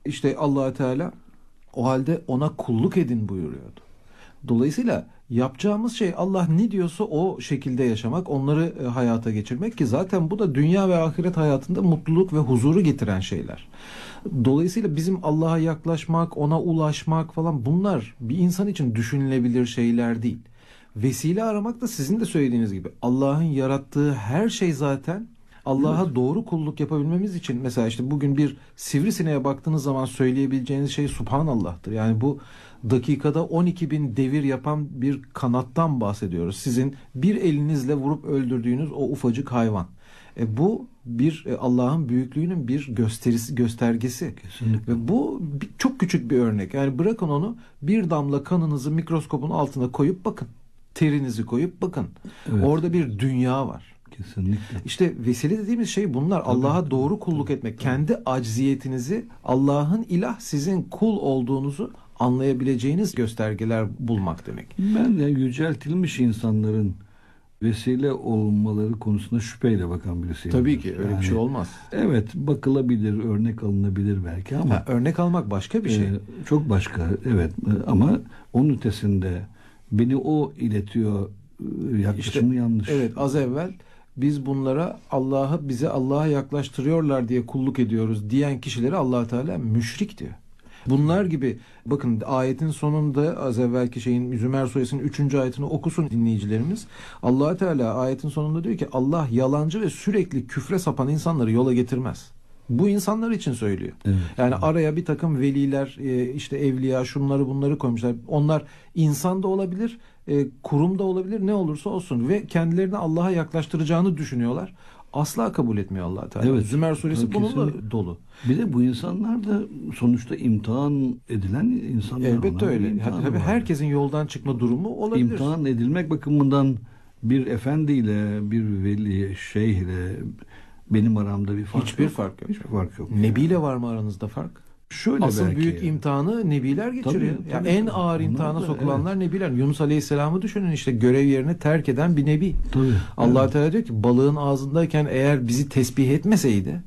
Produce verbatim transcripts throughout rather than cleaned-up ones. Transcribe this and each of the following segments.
İşte Allah Teala o halde ona kulluk edin buyuruyordu. Dolayısıyla yapacağımız şey Allah ne diyorsa o şekilde yaşamak, onları e, hayata geçirmek ki zaten bu da dünya ve ahiret hayatında mutluluk ve huzuru getiren şeyler. Dolayısıyla bizim Allah'a yaklaşmak, ona ulaşmak falan bunlar bir insan için düşünülebilir şeyler değil. Vesile aramak da sizin de söylediğiniz gibi Allah'ın yarattığı her şey zaten Allah'a evet. doğru kulluk yapabilmemiz için mesela işte bugün bir sivrisineğe baktığınız zaman söyleyebileceğiniz şey Subhanallah'tır. Yani bu dakikada on iki bin devir yapan bir kanattan bahsediyoruz. Sizin bir elinizle vurup öldürdüğünüz o ufacık hayvan. E bu bir e, Allah'ın büyüklüğünün bir gösterisi, göstergesi. Kesinlikle. Ve bu bir, çok küçük bir örnek. Yani bırakın onu bir damla kanınızı mikroskopun altına koyup bakın. Terinizi koyup bakın. Evet. Orada bir dünya var. Kesinlikle. İşte vesile dediğimiz şey bunlar. Allah'a doğru kulluk tabii, etmek. Tabii. Kendi acziyetinizi Allah'ın ilah sizin kul olduğunuzu anlayabileceğiniz göstergeler bulmak demek. Ben de yüceltilmiş insanların vesile olmaları konusunda şüpheyle bakan birisiyim. Tabii ki öyle yani, bir şey olmaz. Evet bakılabilir, örnek alınabilir belki ama. Ha, örnek almak başka bir şey. E, çok başka evet ama onun ötesinde beni o iletiyor yaklaşımı işte, yanlış. Evet az evvel biz bunlara Allah'ı bize Allah'a yaklaştırıyorlar diye kulluk ediyoruz diyen kişileri Allah Teala müşrik diyor. Bunlar gibi bakın ayetin sonunda az evvelki şeyin Zümer suresinin üçüncü ayetini okusun dinleyicilerimiz. Allah Teala ayetin sonunda diyor ki Allah yalancı ve sürekli küfre sapan insanları yola getirmez. Bu insanlar için söylüyor. Evet, yani evet. Araya bir takım veliler, işte evliya, şunları bunları koymuşlar. Onlar insan da olabilir, kurum da olabilir, ne olursa olsun ve kendilerini Allah'a yaklaştıracağını düşünüyorlar. Asla kabul etmiyor Allah Teala. Evet, Zümer suresi bununla dolu. Bir de bu insanlar da sonuçta imtihan edilen insanlar. Elbette öyle. Tabii herkesin yoldan çıkma durumu olabilir. İmtihan edilmek bakımından bir efendiyle, bir veli, şeyhle benim aramda bir fark Hiçbir yok. fark yok. Hiçbir fark yok. Nebi ile var mı aranızda fark? Şöyle asıl belki büyük yani. imtihanı nebiler geçiriyor. Tabii, tabii, yani en ağır imtihana da, sokulanlar evet. nebiler. Yunus Aleyhisselam'ı düşünün işte görev yerini terk eden bir nebi. Tabii, Allah evet. Teala diyor ki balığın ağzındayken eğer bizi tesbih etmeseydi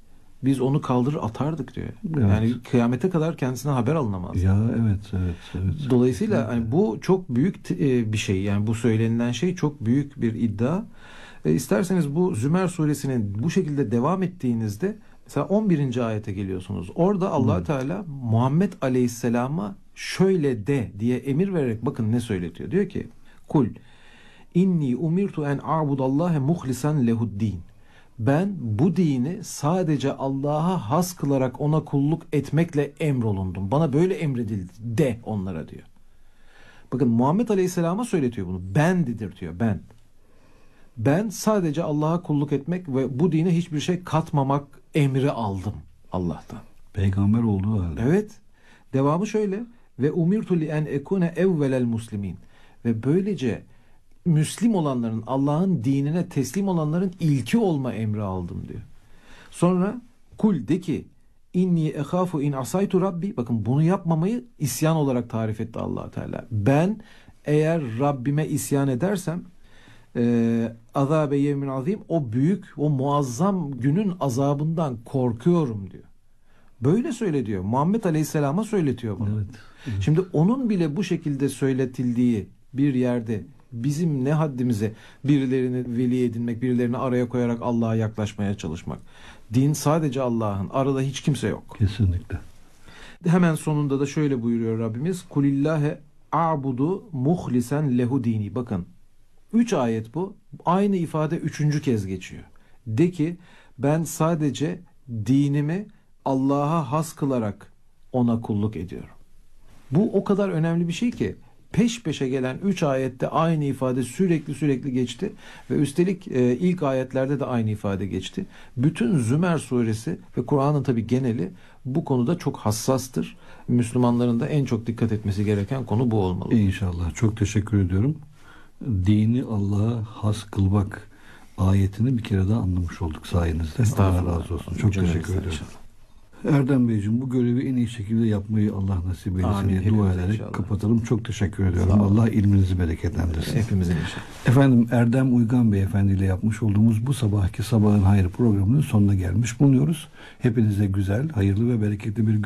biz onu kaldırır atardık diyor. Evet. Yani kıyamete kadar kendisine haber alınamaz. Ya evet evet evet. Dolayısıyla hani bu çok büyük bir şey. Yani bu söylenilen şey çok büyük bir iddia. E, isterseniz bu Zümer suresinin bu şekilde devam ettiğinizde mesela on birinci ayete geliyorsunuz. Orada Allah Teala Muhammed Aleyhisselam'a şöyle de diye emir vererek bakın ne söyletiyor. Diyor ki: "Kul inni umirtu en a'budallaha muhlisan lehu'd-din." Ben bu dini sadece Allah'a has kılarak ona kulluk etmekle emrolundum. Bana böyle emredildi de onlara diyor. Bakın Muhammed Aleyhisselam'a söyletiyor bunu. Ben dedirtiyor ben. Ben sadece Allah'a kulluk etmek ve bu dine hiçbir şey katmamak emri aldım Allah'tan. Peygamber olduğu halde. Evet. Devamı şöyle: ve umirtu li en ekune evvelel muslimin. Ve böylece Müslim olanların, Allah'ın dinine teslim olanların ilki olma emri aldım diyor. Sonra kul de ki inni ehafu in asaytu rabbi. Bakın bunu yapmamayı isyan olarak tarif etti Allah Teala. Ben eğer Rabbime isyan edersem azabe yevmin azim, o büyük, o muazzam günün azabından korkuyorum diyor. Böyle söyle diyor. Muhammed Aleyhisselam'a söyletiyor bunu. Evet, evet. Şimdi onun bile bu şekilde söyletildiği bir yerde bizim ne haddimize birilerini veli edinmek, birilerini araya koyarak Allah'a yaklaşmaya çalışmak. Din sadece Allah'ın. Arada hiç kimse yok. Kesinlikle. Hemen sonunda da şöyle buyuruyor Rabbimiz: "Kulillâhe a'budu muhlisen lehu dini." Bakın. Üç ayet bu. Aynı ifade üçüncü kez geçiyor. De ki ben sadece dinimi Allah'a has kılarak ona kulluk ediyorum. Bu o kadar önemli bir şey ki peş peşe gelen üç ayette aynı ifade sürekli sürekli geçti ve üstelik e, ilk ayetlerde de aynı ifade geçti. Bütün Zümer suresi ve Kur'an'ın tabi geneli bu konuda çok hassastır. Müslümanların da en çok dikkat etmesi gereken konu bu olmalı. İnşallah. Çok teşekkür ediyorum. Dini Allah'a has kılmak ayetini bir kere daha anlamış olduk sayenizde. Allah razı olsun. Çok teşekkür ediyorum. İnşallah. Erdem Beyciğim, bu görevi en iyi şekilde yapmayı Allah nasip eylesin diye dua ederek inşallah kapatalım. Çok teşekkür ediyorum. Allah ilminizi bereketlendirsin. Hepimizin inşallah. Efendim, Erdem Uygan Beyefendi ile yapmış olduğumuz bu sabahki Sabahın Hayrı programının sonuna gelmiş bulunuyoruz. Hepinize güzel, hayırlı ve bereketli bir gün